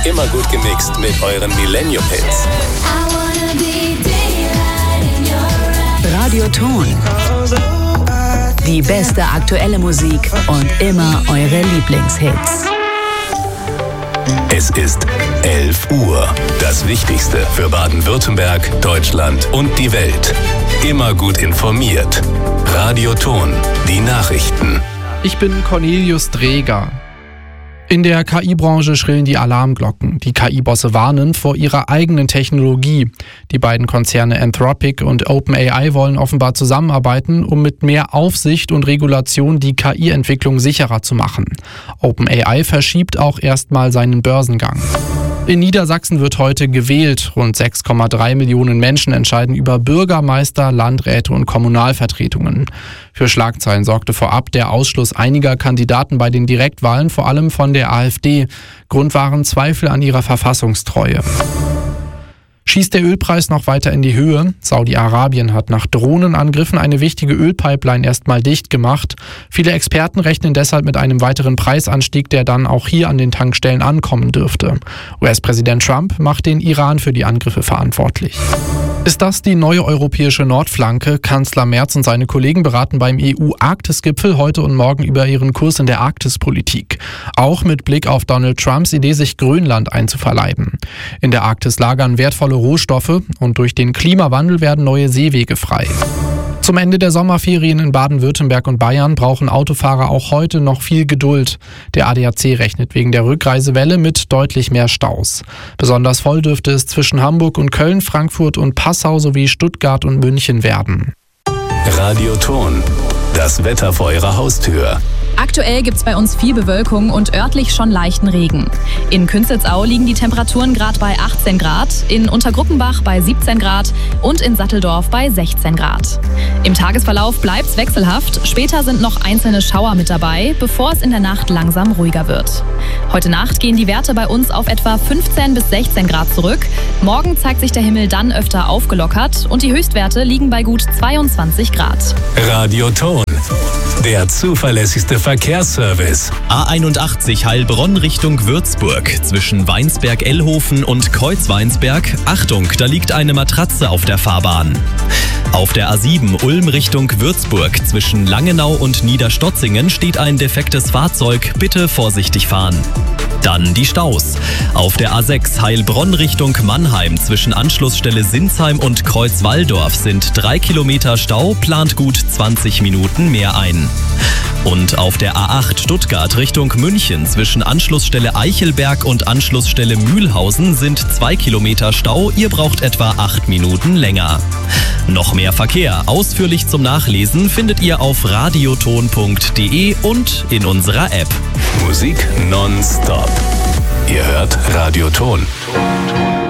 Immer gut gemixt mit euren Millennium-Hits. Radioton. Die beste aktuelle Musik und immer eure Lieblingshits. Es ist 11 Uhr. Das Wichtigste für Baden-Württemberg, Deutschland und die Welt. Immer gut informiert. Radioton. Die Nachrichten. Ich bin Cornelius Dreger. In der KI-Branche schrillen die Alarmglocken. Die KI-Bosse warnen vor ihrer eigenen Technologie. Die beiden Konzerne Anthropic und OpenAI wollen offenbar zusammenarbeiten, um mit mehr Aufsicht und Regulation die KI-Entwicklung sicherer zu machen. OpenAI verschiebt auch erstmal seinen Börsengang. In Niedersachsen wird heute gewählt. Rund 6,3 Millionen Menschen entscheiden über Bürgermeister, Landräte und Kommunalvertretungen. Für Schlagzeilen sorgte vorab der Ausschluss einiger Kandidaten bei den Direktwahlen, vor allem von der AfD. Grund waren Zweifel an ihrer Verfassungstreue. Schießt der Ölpreis noch weiter in die Höhe? Saudi-Arabien hat nach Drohnenangriffen eine wichtige Ölpipeline erstmal dicht gemacht. Viele Experten rechnen deshalb mit einem weiteren Preisanstieg, der dann auch hier an den Tankstellen ankommen dürfte. US-Präsident Trump macht den Iran für die Angriffe verantwortlich. Ist das die neue europäische Nordflanke? Kanzler Merz und seine Kollegen beraten beim EU-Arktis-Gipfel heute und morgen über ihren Kurs in der Arktispolitik. Auch mit Blick auf Donald Trumps Idee, sich Grönland einzuverleiben. In der Arktis lagern wertvolle Rohstoffe und durch den Klimawandel werden neue Seewege frei. Zum Ende der Sommerferien in Baden-Württemberg und Bayern brauchen Autofahrer auch heute noch viel Geduld. Der ADAC rechnet wegen der Rückreisewelle mit deutlich mehr Staus. Besonders voll dürfte es zwischen Hamburg und Köln, Frankfurt und Passau sowie Stuttgart und München werden. Radioton. Das Wetter vor eurer Haustür. Aktuell gibt's bei uns viel Bewölkung und örtlich schon leichten Regen. In Künzelsau liegen die Temperaturen gerade bei 18 Grad, in Untergruppenbach bei 17 Grad und in Satteldorf bei 16 Grad. Im Tagesverlauf bleibt's wechselhaft. Später sind noch einzelne Schauer mit dabei, bevor es in der Nacht langsam ruhiger wird. Heute Nacht gehen die Werte bei uns auf etwa 15 bis 16 Grad zurück. Morgen zeigt sich der Himmel dann öfter aufgelockert und die Höchstwerte liegen bei gut 22 Grad. Radioton. Der zuverlässigste Verkehrsservice. A81 Heilbronn Richtung Würzburg. Zwischen Weinsberg-Ellhofen und Kreuzweinsberg. Achtung, da liegt eine Matratze auf der Fahrbahn. Auf der A7 Ulm Richtung Würzburg. Zwischen Langenau und Niederstotzingen steht ein defektes Fahrzeug. Bitte vorsichtig fahren. Dann die Staus. Auf der A6 Heilbronn Richtung Mannheim zwischen Anschlussstelle Sinsheim und Kreuzwalldorf sind 3 Kilometer Stau, plant gut 20 Minuten mehr ein. Und auf der A8 Stuttgart Richtung München zwischen Anschlussstelle Eichelberg und Anschlussstelle Mühlhausen sind 2 Kilometer Stau, ihr braucht etwa 8 Minuten länger. Noch mehr Verkehr, ausführlich zum Nachlesen, findet ihr auf radioton.de und in unserer App. Musik nonstop. Ihr hört Radioton.